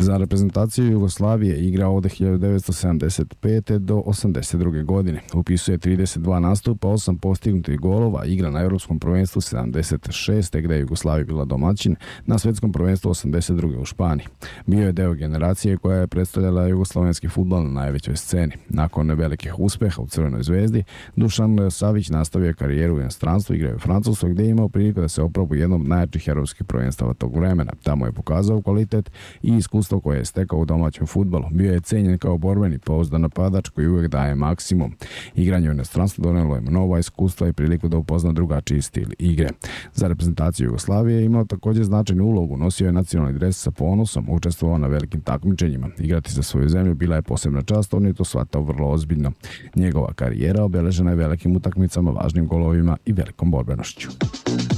Za reprezentaciju Jugoslavije igrao od 1975. do 82. godine. Upisuje 32 nastupa, 8 postignutih golova, igra na Evropskom prvenstvu 76. gde je Jugoslavija bila domaćin, na Svetskom prvenstvu 82. u Španiji. Bio je deo generacije koja je predstavljala jugoslovenski fudbal na najvećoj sceni. Nakon velikih uspeha u Crvenoj zvezdi, Dušan Savić nastavio karijeru u inostranstvu, igrao je u Francuskoj gde je imao priliku da se oproba u jednom od najjačih evropskih prvenstava tog vremena. Tamo je pokazao kvalitet i iskustvo koje je stekao u domaćem fudbalu. Bio je cenjen kao borbeni pouzdan napadač koji uvek daje maksimum. Igranje u inostranstvu donelo je nova iskustva i priliku da upozna drugačiji stil igre. Za reprezentaciju Jugoslavije je imao također značajnu ulogu, nosio je nacionalni dres sa ponosom, učestvovao na velikim takmičenjima. Igrati za svoju zemlju bila je posebna čast, on je to shvatao vrlo ozbiljno. Njegova karijera obeležena je velikim utakmicama, važnim golovima i velikom borbenošću.